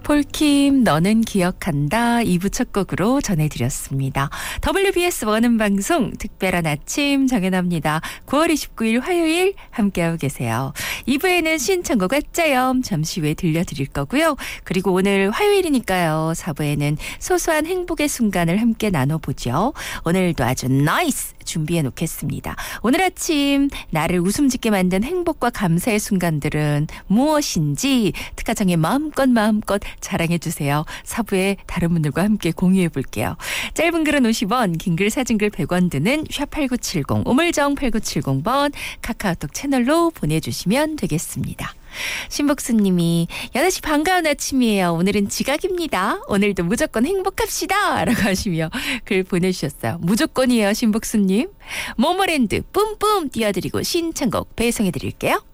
폴킴 너는 기억한다 2부 첫 곡으로 전해드렸습니다. WBS 원음 방송 특별한 아침 정연합니다. 9월 29일 화요일 함께하고 계세요. 2부에는 신청곡 아짜염 잠시 후에 들려드릴 거고요. 그리고 오늘 화요일이니까요. 4부에는 소소한 행복의 순간을 함께 나눠보죠. 오늘도 아주 나이스 준비해 놓겠습니다. 오늘 아침 나를 웃음 짓게 만든 행복과 감사의 순간들은 무엇인지 특가정에 마음껏 자랑해 주세요. 4부에 다른 분들과 함께 공유해 볼게요. 짧은 글은 50원, 긴 글 사진 글 100원 드는 샵8970 우물정 8970번 카카오톡 채널로 보내주시면 되겠습니다. 신복수님이 연아씨 반가운 아침이에요. 오늘은 지각입니다. 오늘도 무조건 행복합시다 라고 하시며 글 보내주셨어요. 무조건이에요 신복수님. 모모랜드 뿜뿜 띄워드리고 신청곡 배송해드릴게요.